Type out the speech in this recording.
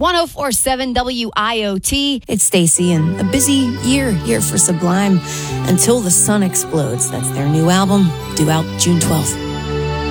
104.7 WIOT. It's Stacy, and a busy year here for Sublime until the sun explodes. That's their new album, due out June 12th.